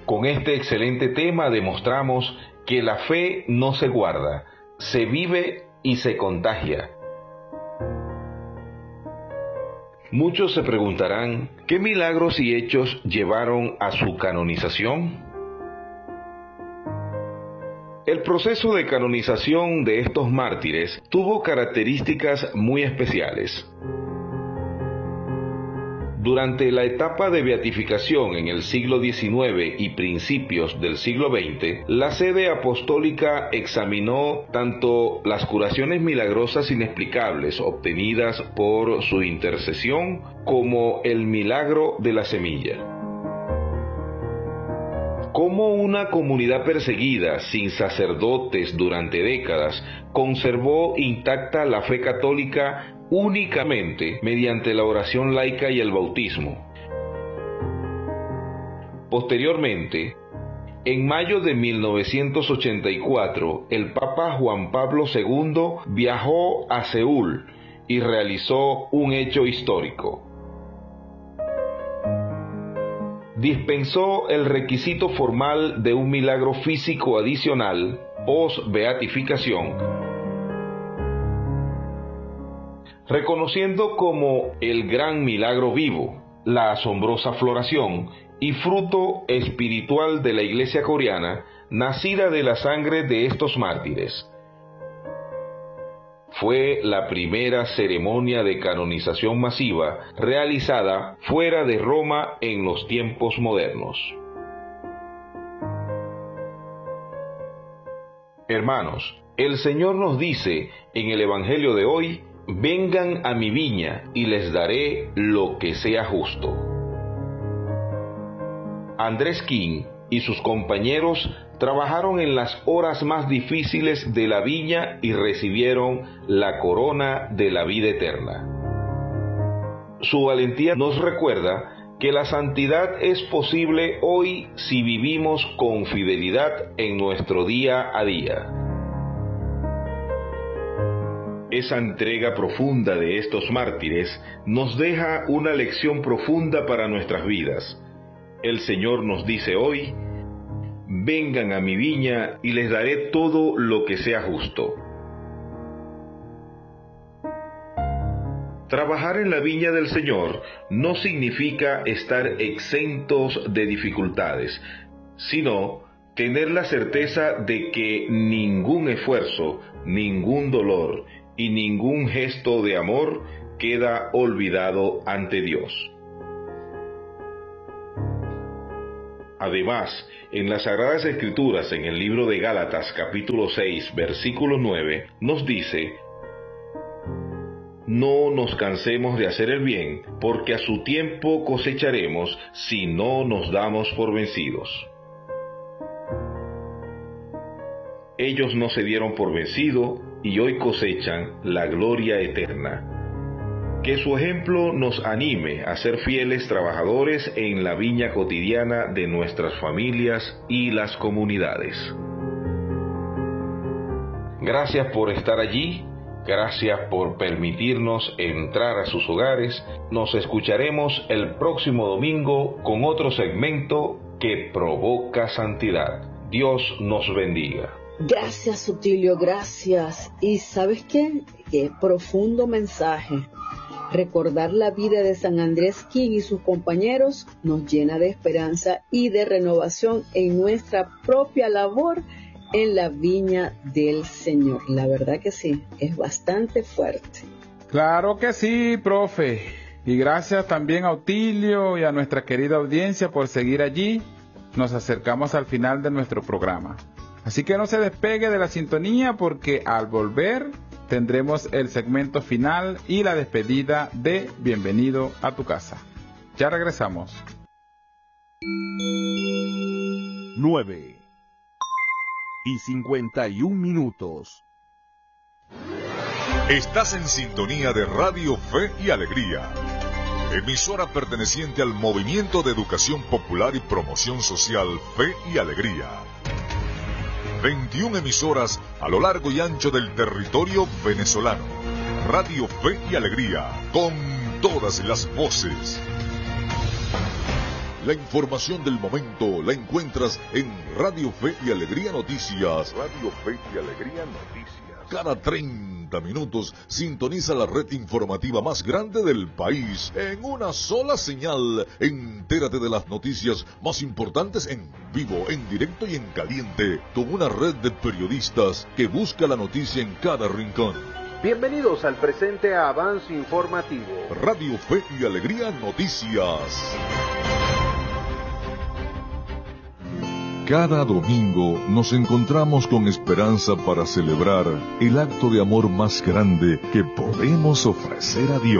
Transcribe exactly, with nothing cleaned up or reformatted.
Con este excelente tema demostramos que la fe no se guarda, se vive y se contagia. Muchos se preguntarán, ¿qué milagros y hechos llevaron a su canonización? El proceso de canonización de estos mártires tuvo características muy especiales. Durante la etapa de beatificación en el siglo diecinueve y principios del siglo veinte, la sede apostólica examinó tanto las curaciones milagrosas inexplicables obtenidas por su intercesión como el milagro de la semilla. Cómo una comunidad perseguida, sin sacerdotes durante décadas, conservó intacta la fe católica únicamente mediante la oración laica y el bautismo. Posteriormente, en mayo de mil novecientos ochenta y cuatro, el Papa Juan Pablo segundo viajó a Seúl y realizó un hecho histórico. Dispensó el requisito formal de un milagro físico adicional, post-beatificación, reconociendo como el gran milagro vivo, la asombrosa floración y fruto espiritual de la Iglesia coreana, nacida de la sangre de estos mártires. Fue la primera ceremonia de canonización masiva realizada fuera de Roma en los tiempos modernos. Hermanos, el Señor nos dice en el Evangelio de hoy: vengan a mi viña y les daré lo que sea justo. Andrés King y sus compañeros trabajaron en las horas más difíciles de la viña y recibieron la corona de la vida eterna. Su valentía nos recuerda que la santidad es posible hoy si vivimos con fidelidad en nuestro día a día. Esa entrega profunda de estos mártires nos deja una lección profunda para nuestras vidas. El Señor nos dice hoy: vengan a mi viña y les daré todo lo que sea justo. Trabajar en la viña del Señor no significa estar exentos de dificultades, sino tener la certeza de que ningún esfuerzo, ningún dolor y ningún gesto de amor queda olvidado ante Dios. Además, en las Sagradas Escrituras, en el libro de Gálatas, capítulo seis, versículo nueve, nos dice: no nos cansemos de hacer el bien, porque a su tiempo cosecharemos si no nos damos por vencidos. Ellos no se dieron por vencido y hoy cosechan la gloria eterna. Que su ejemplo nos anime a ser fieles trabajadores en la viña cotidiana de nuestras familias y las comunidades. Gracias por estar allí, gracias por permitirnos entrar a sus hogares. Nos escucharemos el próximo domingo con otro segmento que provoca santidad. Dios nos bendiga. Gracias, Sutilio, gracias. ¿Y sabes qué? Qué profundo mensaje. Recordar la vida de San Andrés King y sus compañeros nos llena de esperanza y de renovación en nuestra propia labor en la viña del Señor. La verdad que sí, es bastante fuerte. Claro que sí, profe. Y gracias también a Otilio y a nuestra querida audiencia por seguir allí. Nos acercamos al final de nuestro programa. Así que no se despegue de la sintonía, porque al volver tendremos el segmento final y la despedida de Bienvenido a tu casa. Ya regresamos. nueve y cincuenta y un minutos. Estás en sintonía de Radio Fe y Alegría, emisora perteneciente al Movimiento de Educación Popular y Promoción Social Fe y Alegría. veintiuna emisoras a lo largo y ancho del territorio venezolano. Radio Fe y Alegría, con todas las voces. La información del momento la encuentras en Radio Fe y Alegría Noticias. Radio Fe y Alegría Noticias. Cada treinta minutos sintoniza la red informativa más grande del país en una sola señal. Entérate de las noticias más importantes en vivo, en directo y en caliente, con una red de periodistas que busca la noticia en cada rincón. Bienvenidos al presente avance informativo. Radio Fe y Alegría Noticias. Cada domingo nos encontramos con esperanza para celebrar el acto de amor más grande que podemos ofrecer a Dios.